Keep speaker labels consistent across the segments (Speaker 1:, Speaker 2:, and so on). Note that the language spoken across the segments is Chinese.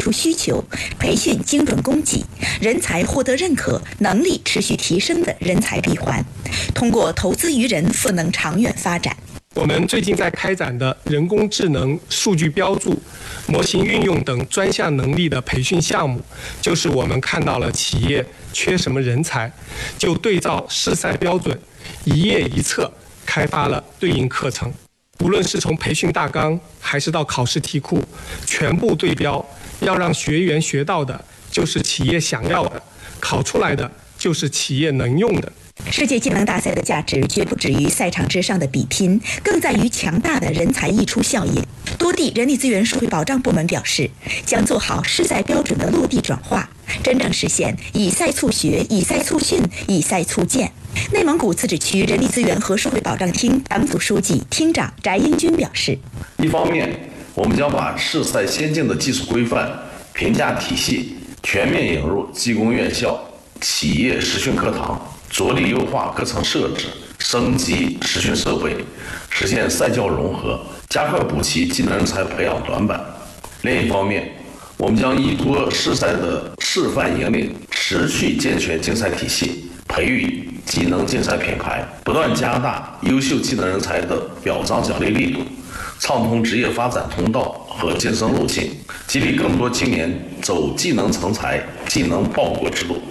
Speaker 1: 出需求，培训精准供给，人才获得认可，能力持续提升的人才闭环。通过投资于人，赋能长远发展。
Speaker 2: 我们最近在开展的人工智能、数据标注、模型运用等专项能力的培训项目，就是我们看到了企业缺什么人才，就对照市赛标准，一页一册开发了对应课程。无论是从培训大纲还是到考试题库，全部对标，要让学员学到的就是企业想要的，考出来的就是企业能用的。
Speaker 1: 世界技能大赛的价值绝不止于赛场之上的比拼，更在于强大的人才溢出效应。多地人力资源社会保障部门表示，将做好市赛标准的落地转化，真正实现以赛促学、以赛促训、以赛促建。内蒙古自治区人力资源和社会保障厅党组书记、厅长翟英军表示，
Speaker 3: 一方面，我们将把市赛先进的技术规范、评价体系全面引入技工院校、企业实训课堂，着力优化课程设置，升级实训设备，实现赛教融合，加快补齐技能人才培养短板。另一方面，我们将依托市赛的示范引领，持续健全竞赛体系，培育技能竞赛品牌，不断加大优秀技能人才的表彰奖励力度，畅通职业发展通道和晋升路径，激励更多青年走技能成才、技能报国之路。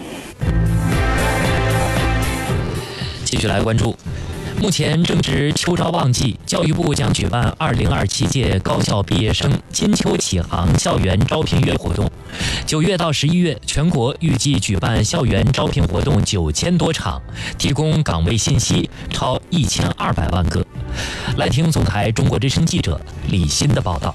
Speaker 4: 继续来关注，目前正值秋招旺季，教育部将举办2027届高校毕业生金秋启航校园招聘月活动。9月到11月，全国预计举办校园招聘活动9000多场，提供岗位信息超1200万个。来听总台中国之声记者李欣的报道。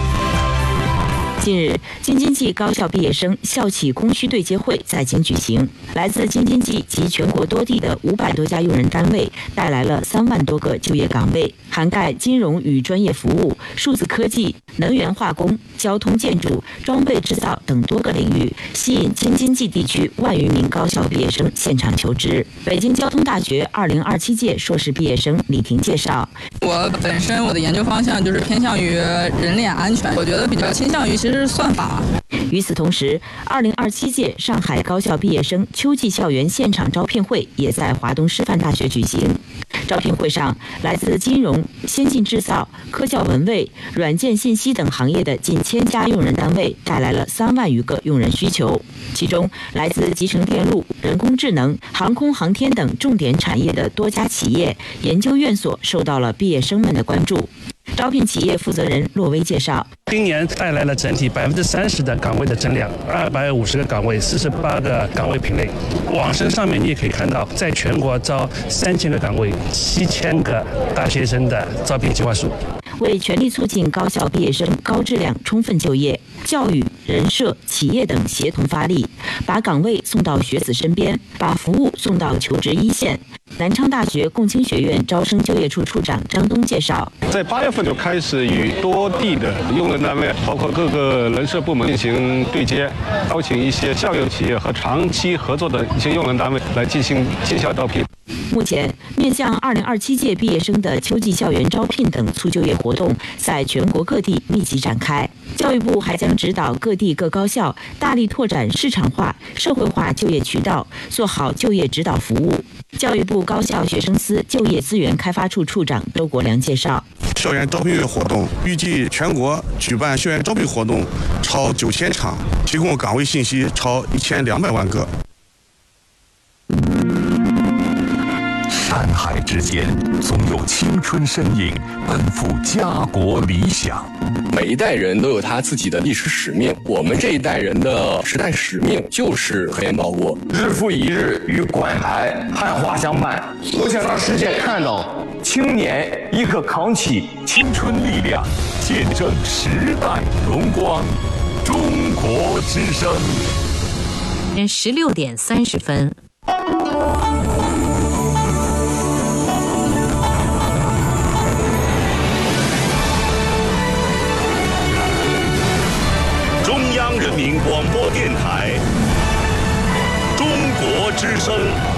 Speaker 5: 近日，京津冀高校毕业生校企供需对接会在京举行，来自京津冀及全国多地的500多家用人单位带来了3万多个就业岗位，涵盖金融与专业服务、数字科技、能源化工、交通建筑、装备制造等多个领域，吸引京津冀地区万余名高校毕业生现场求职。北京交通大学2027届硕士毕业生李婷介绍，
Speaker 6: 我本身我的研究方向就是偏向于人脸安全，我觉得比较倾向于其实是算法。
Speaker 5: 与此同时，2027届上海高校毕业生秋季校园现场招聘会也在华东师范大学举行。招聘会上，来自金融、先进制造、科教文卫、软件信息等行业的近1000家用人单位带来了3万余个用人需求，其中来自集成电路、人工智能、航空航天等重点产业的多家企业、研究院所受到了毕业生们的关注。招聘企业负责人骆威介绍，
Speaker 7: 今年带来了整体30%的岗位的增量，250个岗位，48个岗位品类。网申上面你也可以看到，在全国招3000个岗位，7000个大学生的招聘计划书。
Speaker 5: 为全力促进高校毕业生高质量充分就业，教育、人社、企业等协同发力，把岗位送到学子身边，把服务送到求职一线。南昌大学共青学院招生就业处处长张东介绍，
Speaker 8: 在8月份就开始与多地的用人单位，包括各个人社部门进行对接，邀请一些校友企业和长期合作的一些用人单位来进行绩效招聘。
Speaker 5: 目前，面向2027届毕业生的秋季校园招聘等促就业活动在全国各地密集展开。教育部还将指导各地各高校大力拓展市场化、社会化就业渠道，做好就业指导服务。教育部高校学生司就业资源开发处处长周国良介绍，
Speaker 9: 校园招聘月活动预计全国举办校园招聘活动超9000场，提供岗位信息超1200万个。
Speaker 10: 山海之间，总有青春身影奔赴家国理想。
Speaker 11: 每一代人都有他自己的历史使命，我们这一代人的时代使命就是核烟报国。
Speaker 12: 日复一日与管台汉化相伴，我想让世界看到青年亦可扛起
Speaker 10: 青春力量，见证时代荣光。中国之声
Speaker 13: ，16点30分。
Speaker 10: 中央人民广播电台，中国之声。